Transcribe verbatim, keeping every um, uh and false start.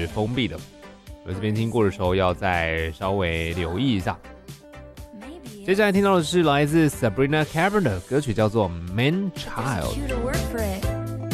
封闭的，我这边经过的时候要再稍微留意一下。接下来听到的是来自 Sabrina Carpenter 的歌曲，叫做《Man Child》。